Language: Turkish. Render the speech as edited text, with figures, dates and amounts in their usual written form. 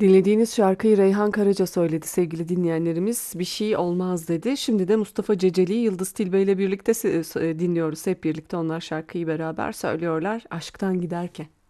Dinlediğiniz şarkıyı Reyhan Karaca söyledi sevgili dinleyenlerimiz. Bir şey olmaz dedi. Şimdi de Mustafa Ceceli, Yıldız Tilbe ile birlikte dinliyoruz. Hep birlikte onlar şarkıyı beraber söylüyorlar. Aşktan giderken.